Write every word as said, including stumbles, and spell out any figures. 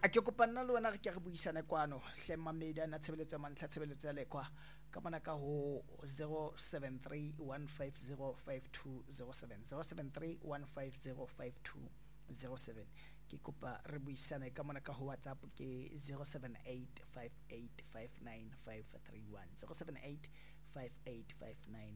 a ke kopa nna le wena re ke re buisane kwano hle mamedi a na tshebeletso mantlha tshebeletso ya lekwa ka mona ka ho zero seven three one five zero five two zero seven zero seven three one five zero five two zero seven ke kopa re buisane ka mona ka ho WhatsApp ke zero seven eight five eight five nine five three one zero seven eight five eight five nine